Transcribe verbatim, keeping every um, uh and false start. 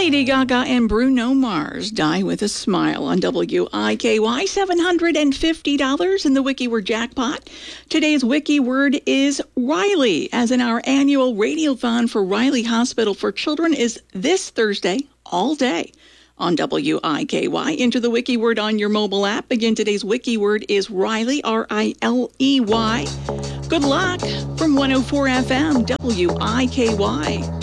Lady Gaga and Bruno Mars, Die with a Smile on W I K Y. seven hundred fifty dollars in the WikiWord jackpot. Today's Wiki word is Riley, as in our annual radiothon for Riley Hospital for Children is this Thursday, all day, on W I K Y. Enter the Wiki word on your mobile app. Again, today's Wiki word is Riley, R I L E Y. Good luck from one oh four F M, W I K Y.